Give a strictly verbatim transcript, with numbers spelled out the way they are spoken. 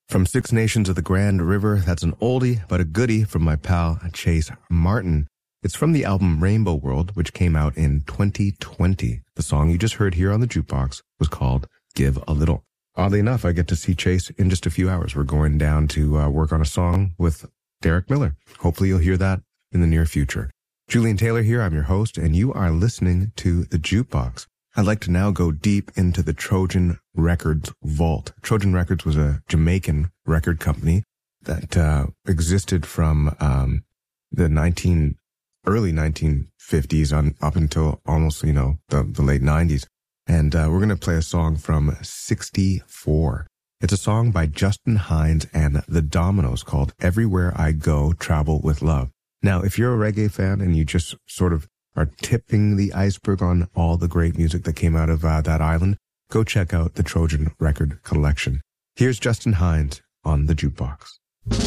From Six Nations of the Grand River, that's an oldie but a goodie from my pal Chase Martin. It's from the album Rainbow World, which came out in twenty twenty. The song you just heard here on the jukebox was called Give a Little. Oddly enough, I get to see Chase in just a few hours. We're going down to uh, work on a song with Derek Miller. Hopefully you'll hear that in the near future. Julian Taylor here, I'm your host, and you are listening to The Jukebox. I'd like to now go deep into the Trojan Records vault. Trojan Records was a Jamaican record company that uh, existed from um, the nineteen early nineteen fifties on up until almost, you know, the, the late nineties. And uh, we're going to play a song from sixty-four. It's a song by Justin Hinds and the Dominoes called Everywhere I Go, Travel with Love. Now, if you're a reggae fan and you just sort of are tipping the iceberg on all the great music that came out of uh, that island, go check out the Trojan Record Collection. Here's Justin Hinds on the Jukebox.